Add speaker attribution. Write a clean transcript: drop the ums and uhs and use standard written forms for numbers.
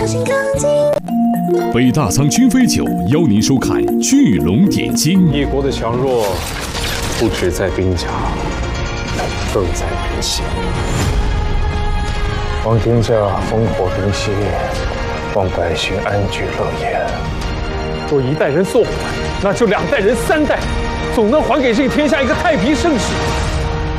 Speaker 1: 北大仓君飞酒邀您收看《巨龙点睛》。
Speaker 2: 一国的强弱，不只在兵家，更在人心。望天下烽火平息，望百姓安居乐业。若一代人送还，那就2代人3代，总能还给这个天下一个太平盛世。